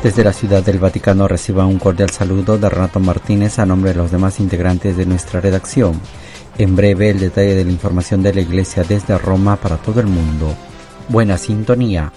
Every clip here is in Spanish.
Desde la Ciudad del Vaticano reciban un cordial saludo de Renato Martínez a nombre de los demás integrantes de nuestra redacción. En breve el detalle de la información de la Iglesia desde Roma para todo el mundo. Buena sintonía.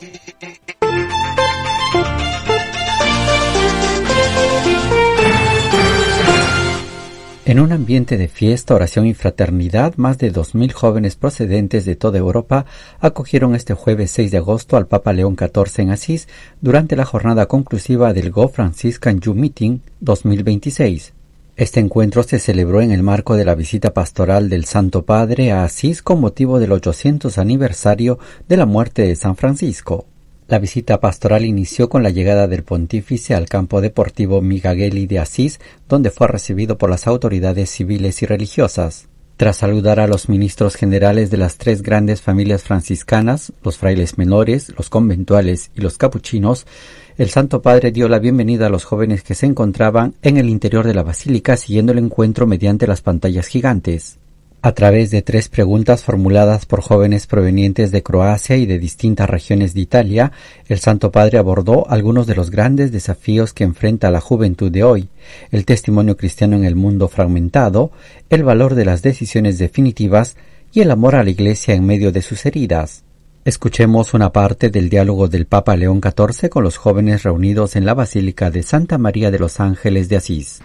En un ambiente de fiesta, oración y fraternidad, más de 2.000 jóvenes procedentes de toda Europa acogieron este jueves 6 de agosto al Papa León XIV en Asís durante la jornada conclusiva del Go Franciscan Youth Meeting 2026. Este encuentro se celebró en el marco de la visita pastoral del Santo Padre a Asís con motivo del 800 aniversario de la muerte de San Francisco. La visita pastoral inició con la llegada del pontífice al campo deportivo Migagelli de Asís, donde fue recibido por las autoridades civiles y religiosas. Tras saludar a los ministros generales de las tres grandes familias franciscanas, los frailes menores, los conventuales y los capuchinos, el Santo Padre dio la bienvenida a los jóvenes que se encontraban en el interior de la basílica siguiendo el encuentro mediante las pantallas gigantes. A través de 3 preguntas formuladas por jóvenes provenientes de Croacia y de distintas regiones de Italia, el Santo Padre abordó algunos de los grandes desafíos que enfrenta la juventud de hoy: el testimonio cristiano en el mundo fragmentado, el valor de las decisiones definitivas y el amor a la Iglesia en medio de sus heridas. Escuchemos una parte del diálogo del Papa León XIV con los jóvenes reunidos en la Basílica de Santa María de los Ángeles de Asís.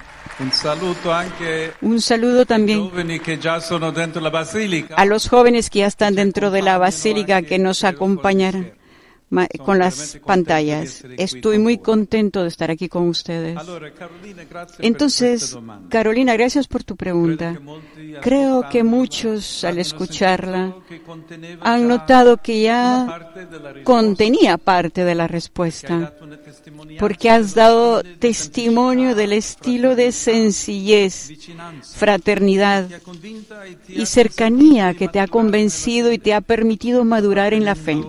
Un saludo también a los jóvenes que ya están dentro de la Basílica que nos acompañarán con las pantallas. Estoy muy contento de estar aquí con ustedes. Entonces, Carolina, gracias por tu pregunta. Creo que muchos, al escucharla, han notado que ya contenía parte de la respuesta, porque has dado testimonio del estilo de sencillez, fraternidad y cercanía que te ha convencido y te ha permitido madurar en la fe,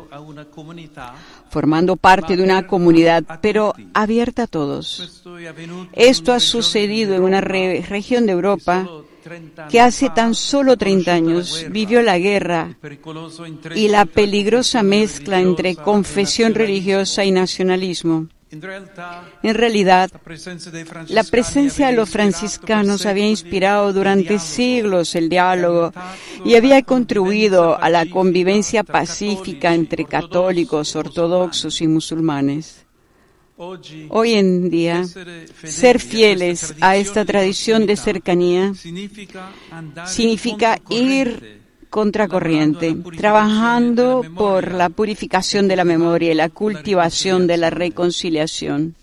formando parte de una comunidad, pero abierta a todos. Esto ha sucedido en una región de Europa que hace tan solo 30 años vivió la guerra y la peligrosa mezcla entre confesión religiosa y nacionalismo. En realidad, la presencia de los franciscanos había inspirado durante siglos el diálogo y había contribuido a la convivencia pacífica entre católicos, ortodoxos y musulmanes. Hoy en día, ser fieles a esta tradición de cercanía significa ir contracorriente, trabajando por la purificación de la memoria y la cultivación de la reconciliación.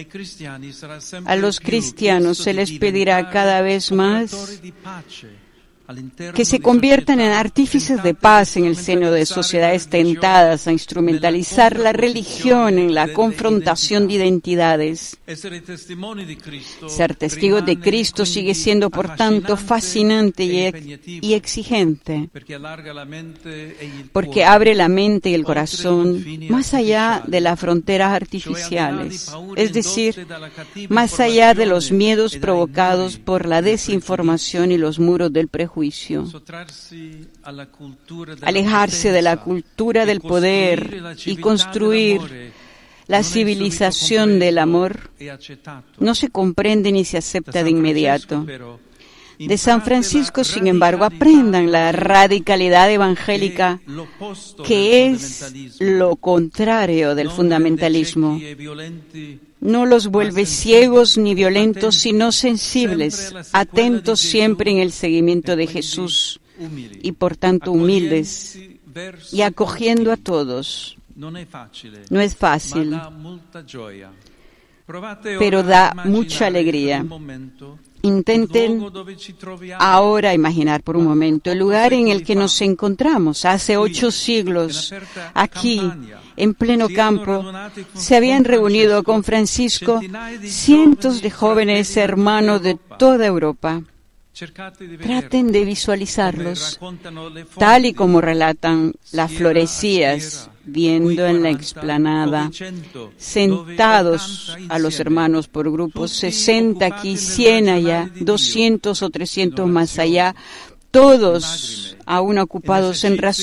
A los cristianos se les pedirá cada vez más que se conviertan en artífices de paz en el seno de sociedades tentadas a instrumentalizar la religión en la confrontación de identidades. Ser testigos de Cristo sigue siendo, por tanto, fascinante y exigente, porque abre la mente y el corazón más allá de las fronteras artificiales, es decir, más allá de los miedos provocados por la desinformación y los muros del prejuicio. Alejarse de la cultura del poder y construir la civilización del amor no se comprende ni se acepta de inmediato. De San Francisco, sin embargo, aprendan la radicalidad evangélica, que es lo contrario del fundamentalismo. No los vuelve ciegos ni violentos, sino sensibles, atentos siempre en el seguimiento de Jesús y por tanto humildes y acogiendo a todos. No es fácil, pero da mucha alegría. Intenten ahora imaginar por un momento el lugar en el que nos encontramos. Hace 8 siglos, aquí, en pleno campo, se habían reunido con Francisco cientos de jóvenes hermanos de toda Europa. Traten de visualizarlos, tal y como relatan las florecías, viendo en la explanada, sentados a los hermanos por grupos, 60 aquí, 100 allá, 200 o 300 más allá, todos aún ocupados en